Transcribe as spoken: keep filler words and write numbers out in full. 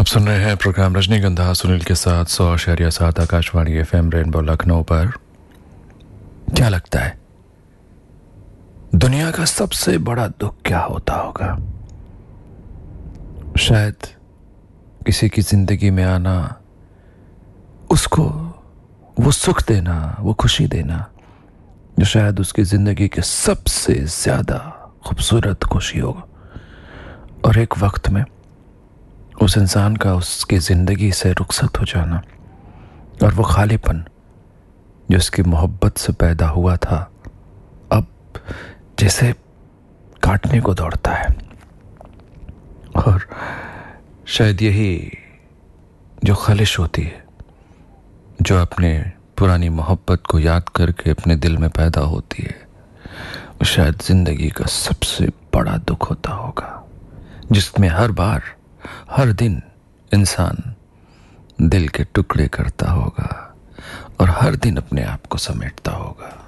आप सुन रहे हैं प्रोग्राम रजनीगंधा सुनील के साथ सौ शहरिया सात आकाशवाणी एफएम रेनबो लखनऊ पर। क्या लगता है दुनिया का सबसे बड़ा दुख क्या होता होगा? शायद किसी की जिंदगी में आना, उसको वो सुख देना, वो खुशी देना जो शायद उसकी जिंदगी के सबसे ज्यादा खूबसूरत खुशी हो। और एक वक्त में उस इंसान का उसकी जिंदगी से रुखसत हो जाना और वो खालीपन जो उसकी मोहब्बत से पैदा हुआ था अब जैसे काटने को दौड़ता है। और शायद यही जो खलिश होती है जो अपने पुरानी मोहब्बत को याद करके अपने दिल में पैदा होती है, वो शायद जिंदगी का सबसे बड़ा दुख होता होगा, जिसमें हर बार हर दिन इंसान दिल के टुकड़े करता होगा और हर दिन अपने आप को समेटता होगा।